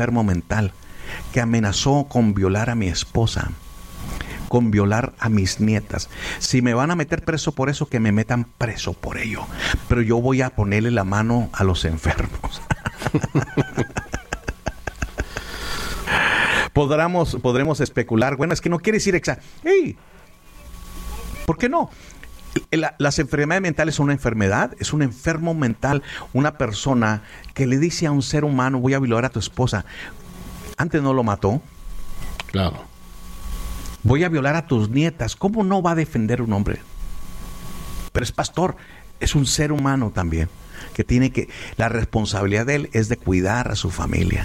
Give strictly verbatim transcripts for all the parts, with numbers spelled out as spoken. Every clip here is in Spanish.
enfermo mental que amenazó con violar a mi esposa, con violar a mis nietas. Si me van a meter preso por eso, que me metan preso por ello. Pero yo voy a ponerle la mano a los enfermos. Podremos, podremos especular. Bueno, es que no quiere decir exacto. ¡Hey! ¿Por qué no? La, las enfermedades mentales son una enfermedad, es un enfermo mental, una persona que le dice a un ser humano: voy a violar a tu esposa. Antes no lo mató. Claro. Voy a violar a tus nietas. ¿Cómo no va a defender un hombre? Pero es pastor, es un ser humano también, que tiene que, la responsabilidad de él es de cuidar a su familia.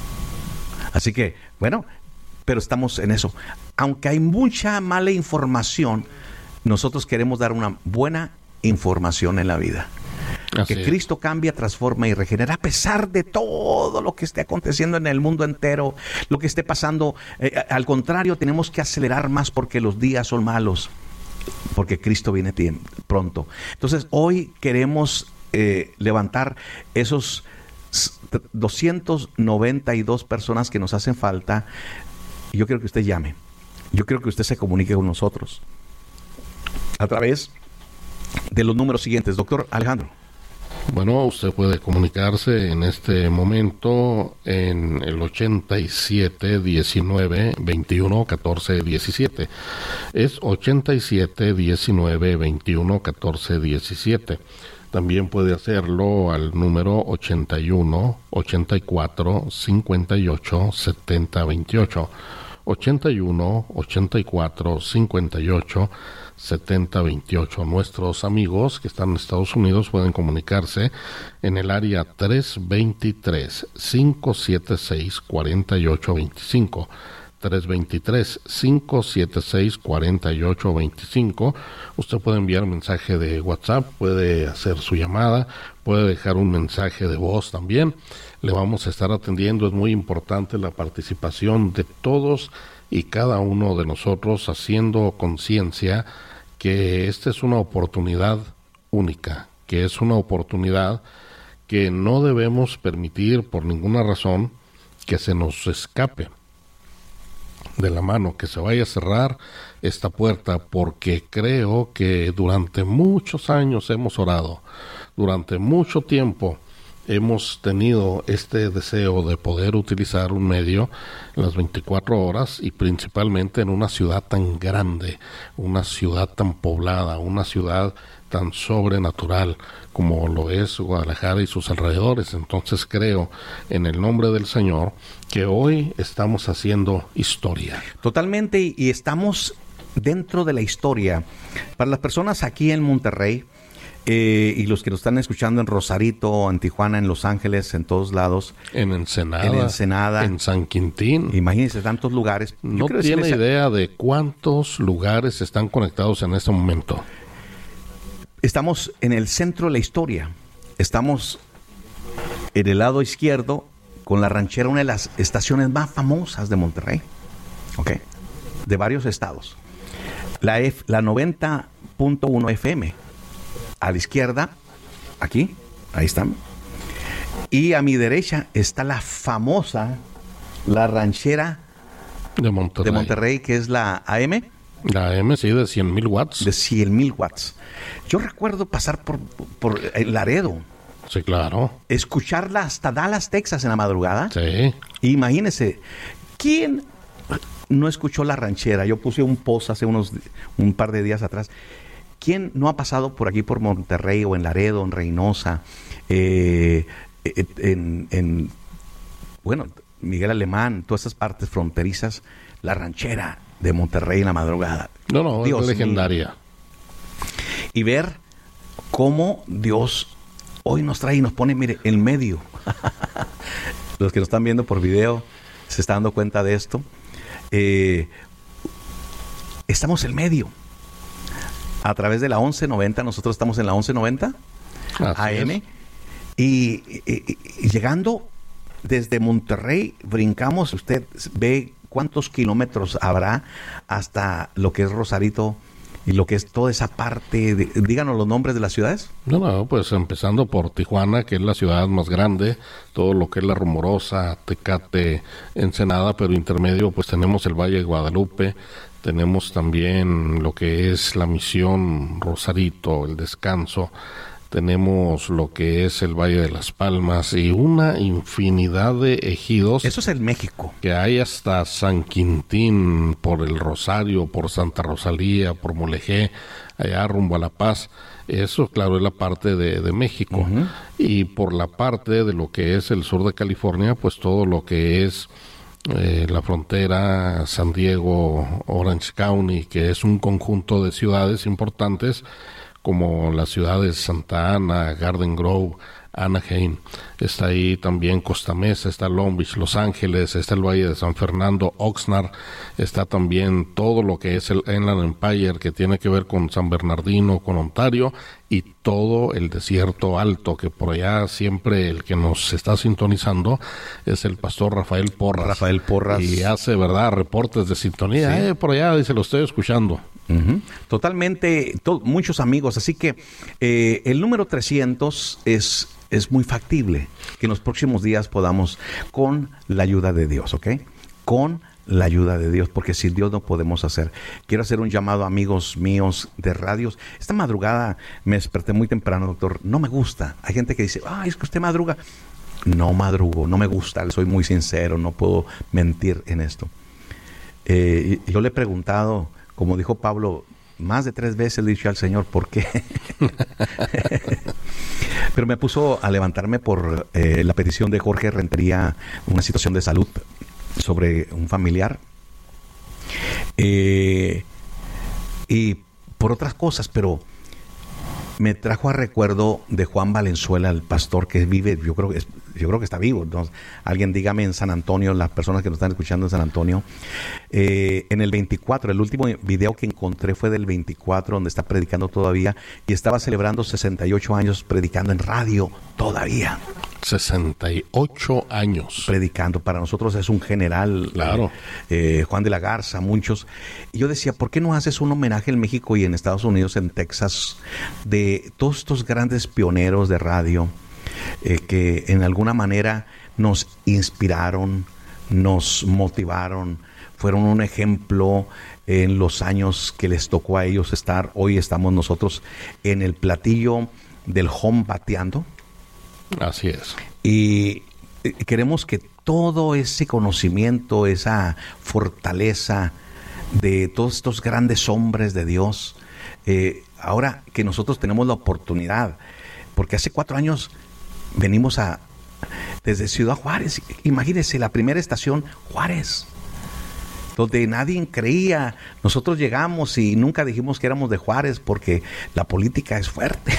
Así que, bueno, pero estamos en eso. Aunque hay mucha mala información, nosotros queremos dar una buena información en la vida. Así que Cristo cambia, transforma y regenera a pesar de todo lo que esté aconteciendo en el mundo entero, lo que esté pasando. Eh, al contrario, tenemos que acelerar más porque los días son malos, porque Cristo viene tiempo, pronto. Entonces, hoy queremos eh, levantar esos doscientas noventa y dos personas que nos hacen falta. Yo quiero que usted llame. Yo quiero que usted se comunique con nosotros a través de los números siguientes. Doctor Alejandro. Bueno, usted puede comunicarse en este momento en el ochenta y siete, diecinueve, veintiuno, catorce, diecisiete. Es ochenta y siete, diecinueve, veintiuno, catorce, diecisiete. También puede hacerlo al número ochenta y uno, ochenta y cuatro, cincuenta y ocho, setenta, veintiocho. ochenta y uno, ochenta y cuatro, cincuenta y ocho, setenta, veintiocho. Nuestros amigos que están en Estados Unidos pueden comunicarse en el área tres dos tres, cinco siete seis, cuatro ocho dos cinco. tres dos tres, cinco siete seis, cuatro ocho dos cinco. Usted puede enviar un mensaje de WhatsApp, puede hacer su llamada, puede dejar un mensaje de voz también. Le vamos a estar atendiendo. Es muy importante la participación de todos y cada uno de nosotros, haciendo conciencia que esta es una oportunidad única, que es una oportunidad que no debemos permitir por ninguna razón que se nos escape de la mano, que se vaya a cerrar esta puerta, porque creo que durante muchos años hemos orado, durante mucho tiempo hemos tenido este deseo de poder utilizar un medio las veinticuatro horas, y principalmente en una ciudad tan grande, una ciudad tan poblada, una ciudad tan sobrenatural como lo es Guadalajara y sus alrededores. Entonces creo, en el nombre del Señor, que hoy estamos haciendo historia. Totalmente, y estamos dentro de la historia. Para las personas aquí en Monterrey, Eh, y los que nos están escuchando en Rosarito, en Tijuana, en Los Ángeles, en todos lados. En Ensenada. En Ensenada. En San Quintín. Imagínense tantos lugares. No tiene decirles, idea de cuántos lugares están conectados en este momento. Estamos en el centro de la historia. Estamos en el lado izquierdo con La Ranchera, una de las estaciones más famosas de Monterrey. ¿Ok? De varios estados. La, F, la noventa punto uno F M. A la izquierda, aquí, ahí están. Y a mi derecha está la famosa, La Ranchera de Monterrey, de Monterrey, que es la A M. La A M, sí, de cien mil watts. De cien mil watts. Yo recuerdo pasar por, por el Laredo. Sí, claro. Escucharla hasta Dallas, Texas, en la madrugada. Sí. Imagínense, ¿quién no escuchó La Ranchera? Yo puse un post hace unos un par de días atrás. ¿Quién no ha pasado por aquí, por Monterrey, o en Laredo, en Reynosa, eh, en, en, bueno, Miguel Alemán, todas esas partes fronterizas, La Ranchera de Monterrey en la madrugada? No, no, Dios, es legendaria. Y ver cómo Dios hoy nos trae y nos pone, mire, en medio. Los que nos están viendo por video se están dando cuenta de esto. Eh, estamos en medio. A través de la once noventa, nosotros estamos en la once noventa A M, y, y, y, y llegando desde Monterrey, brincamos, usted ve cuántos kilómetros habrá hasta lo que es Rosarito, y lo que es toda esa parte, de, díganos los nombres de las ciudades. No, no, pues empezando por Tijuana, que es la ciudad más grande, todo lo que es La Rumorosa, Tecate, Ensenada, pero intermedio pues tenemos el Valle de Guadalupe, tenemos también lo que es la Misión, Rosarito, El Descanso, tenemos lo que es el Valle de las Palmas y una infinidad de ejidos. Eso es en México. Que hay hasta San Quintín, por el Rosario, por Santa Rosalía, por Mulegé, allá rumbo a La Paz. Eso, claro, es la parte de, de México. Uh-huh. Y por la parte de lo que es el sur de California, pues todo lo que es eh, la frontera, San Diego, Orange County, que es un conjunto de ciudades importantes, como las ciudades Santa Ana, Garden Grove, Anaheim, está ahí también Costa Mesa, está Long Beach, Los Ángeles, está el Valle de San Fernando, Oxnard, está también todo lo que es el Inland Empire, que tiene que ver con San Bernardino, con Ontario, y todo el desierto alto, que por allá siempre el que nos está sintonizando es el pastor Rafael Porras. Rafael Porras. Y hace, ¿verdad?, reportes de sintonía. Sí. Eh, por allá, dice, lo estoy escuchando. Uh-huh. Totalmente, to- muchos amigos, así que eh, el número trescientos es, es muy factible que en los próximos días podamos, con la ayuda de Dios, ¿ok? Con la ayuda de Dios, porque sin Dios no podemos hacer. Quiero hacer un llamado a amigos míos de radios. Esta madrugada me desperté muy temprano, doctor. No me gusta. Hay gente que dice, ay, es que usted madruga. No madrugo, no me gusta, soy muy sincero, no puedo mentir en esto. Eh, yo le he preguntado, como dijo Pablo, más de tres veces le he dicho al Señor, ¿por qué? Pero me puso a levantarme por eh, la petición de Jorge Rentería, una situación de salud sobre un familiar. Eh, y por otras cosas, pero me trajo a recuerdo de Juan Valenzuela, el pastor que vive, yo creo que es, yo creo que está vivo. Entonces, alguien dígame en San Antonio, las personas que nos están escuchando en San Antonio, eh, en el veinticuatro, el último video que encontré fue del veinticuatro, donde está predicando todavía, y estaba celebrando sesenta y ocho años predicando en radio todavía. sesenta y ocho años. Predicando. Para nosotros es un general. Claro. Eh, Juan de la Garza, muchos. Y yo decía, ¿por qué no haces un homenaje en México y en Estados Unidos, en Texas, de todos estos grandes pioneros de radio eh, que en alguna manera nos inspiraron, nos motivaron, fueron un ejemplo en los años que les tocó a ellos estar? Hoy estamos nosotros en el platillo del home bateando. Así es. Y queremos que todo ese conocimiento, esa fortaleza de todos estos grandes hombres de Dios, eh, ahora que nosotros tenemos la oportunidad, porque hace cuatro años venimos a desde Ciudad Juárez, imagínense, la primera estación, Juárez, donde nadie creía. Nosotros llegamos y nunca dijimos que éramos de Juárez porque la política es fuerte.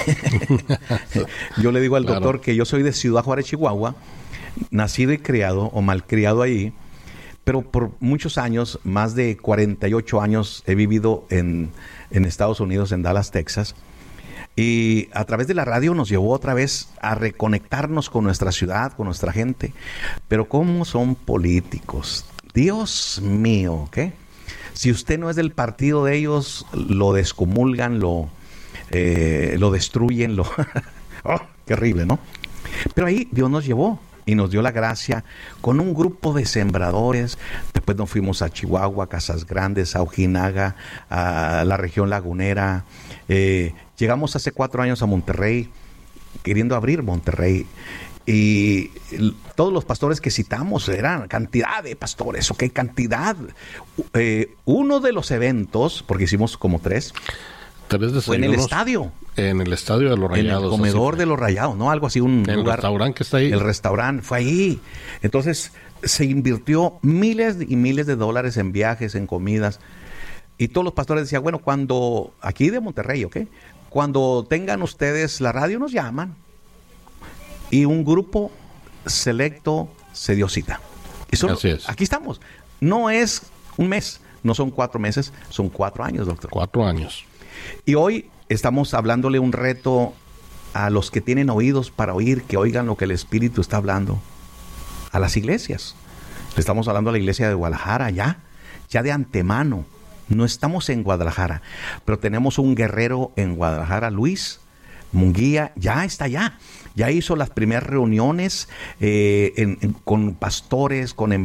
Yo le digo al claro. doctor que yo soy de Ciudad Juárez, Chihuahua, nacido y criado o malcriado ahí, pero por muchos años, más de cuarenta y ocho años, he vivido en, en Estados Unidos, en Dallas, Texas. Y a través de la radio nos llevó otra vez a reconectarnos con nuestra ciudad, con nuestra gente. Pero ¿cómo son políticos? Dios mío, ¿qué? Si usted no es del partido de ellos, lo descomulgan, lo, eh, lo destruyen, lo... ¡Oh, qué horrible!, ¿no? Pero ahí Dios nos llevó y nos dio la gracia con un grupo de sembradores. Después nos fuimos a Chihuahua, Casas Grandes, a Ojinaga, a la región lagunera. Eh, llegamos hace cuatro años a Monterrey, queriendo abrir Monterrey. Y todos los pastores que citamos eran cantidad de pastores, ¿ok? Cantidad. Eh, uno de los eventos, porque hicimos como tres, tres fue en el estadio. En el estadio de los Rayados. En el comedor de los Rayados, ¿no? Algo así, un el lugar. El restaurante que está ahí. El restaurante, fue ahí. Entonces, se invirtió miles y miles de dólares en viajes, en comidas. Y todos los pastores decían, bueno, cuando, aquí de Monterrey, ¿ok? Cuando tengan ustedes la radio, nos llaman. Y un grupo selecto se dio cita. Y solo, Así es. Aquí estamos. No es un mes, no son cuatro meses, son cuatro años, doctor. Cuatro años. Y hoy estamos hablándole un reto a los que tienen oídos para oír, que oigan lo que el Espíritu está hablando. A las iglesias. Le estamos hablando a la iglesia de Guadalajara ya, ya de antemano. No estamos en Guadalajara, pero tenemos un guerrero en Guadalajara, Luis Munguía, ya está allá. Ya hizo las primeras reuniones eh, en, en, con pastores, con